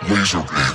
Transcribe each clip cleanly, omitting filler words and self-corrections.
Laserbeam.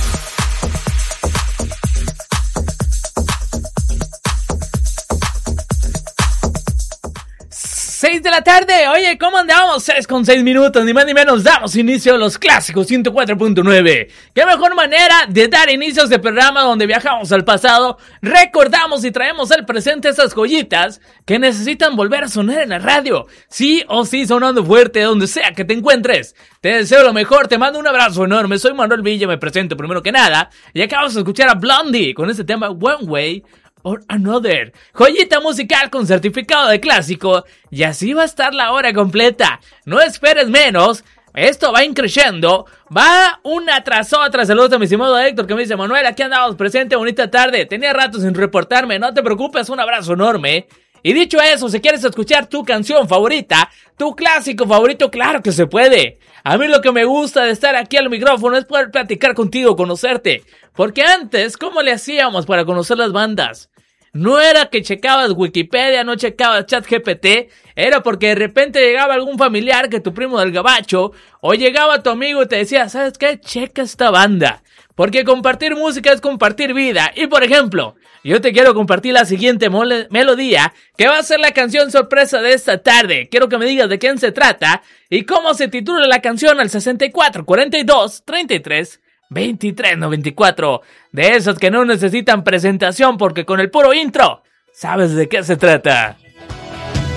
6 de la tarde, oye, ¿cómo andamos? 6:06, ni más ni menos, damos inicio a los clásicos 104.9. ¿Qué mejor manera de dar inicios de programa donde viajamos al pasado, recordamos y traemos al presente esas joyitas que necesitan volver a sonar en la radio? Sí o sí, sonando fuerte donde sea que te encuentres. Te deseo lo mejor, te mando un abrazo enorme, soy Manuel Villa, me presento primero que nada, y acabamos de escuchar a Blondie con este tema One Way or Another, joyita musical con certificado de clásico, y así va a estar la hora completa. No esperes menos, esto va increciendo, va una tras otra. Saludos a mi estimado Héctor que me dice: Manuel, aquí andamos presente, bonita tarde, tenía rato sin reportarme, no te preocupes, un abrazo enorme. Y dicho eso, si quieres escuchar tu canción favorita, tu clásico favorito, claro que se puede. A mí lo que me gusta de estar aquí al micrófono es poder platicar contigo, conocerte. Porque antes, ¿cómo le hacíamos para conocer las bandas? No era que checabas Wikipedia, no checabas ChatGPT, era porque de repente llegaba algún familiar, que tu primo del gabacho, o llegaba tu amigo y te decía: ¿sabes qué? Checa esta banda. Porque compartir música es compartir vida. Y por ejemplo, yo te quiero compartir la siguiente melodía, que va a ser la canción sorpresa de esta tarde. Quiero que me digas de quién se trata y cómo se titula la canción al 64 42 33 2394. De esas que no necesitan presentación, porque con el puro intro sabes de qué se trata.